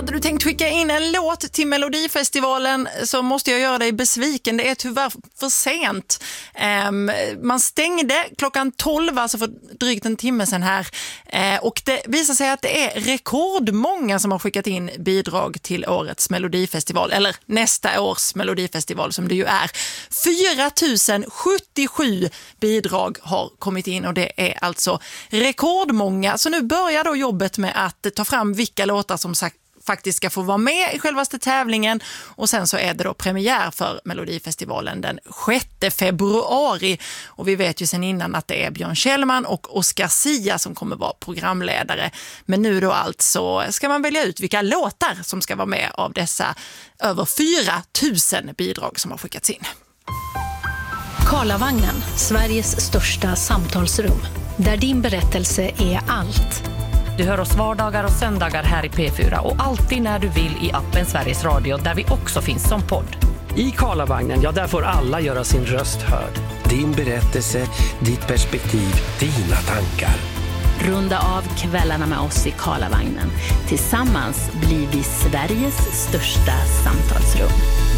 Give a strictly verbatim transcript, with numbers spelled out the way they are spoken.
Hade du tänkt skicka in en låt till Melodifestivalen så måste jag göra dig besviken. Det är tyvärr för sent. Um, man stängde klockan tolv, alltså för drygt en timme sedan här. Uh, och det visar sig att det är rekordmånga som har skickat in bidrag till årets Melodifestival. Eller nästa års Melodifestival som det ju är. fyra tusen sjuttiosju bidrag har kommit in och det är alltså rekordmånga. Så nu börjar då jobbet med att ta fram vilka låtar som sagt faktiskt ska få vara med i självaste tävlingen och sen så är det då premiär för Melodifestivalen den sjätte februari och vi vet ju sen innan att det är Björn Kjellman och Oscar Sia som kommer vara programledare, men nu då alltså ska man välja ut vilka låtar som ska vara med av dessa över fyra tusen bidrag som har skickats in. Karlavagnen, Sveriges största samtalsrum, där din berättelse är allt. Du hör oss vardagar och söndagar här i P fyra och alltid när du vill i appen Sveriges Radio där vi också finns som podd. I Karlavagnen, ja där får alla göra sin röst hörd. Din berättelse, ditt perspektiv, dina tankar. Runda av kvällarna med oss i Karlavagnen. Tillsammans blir vi Sveriges största samtalsrum.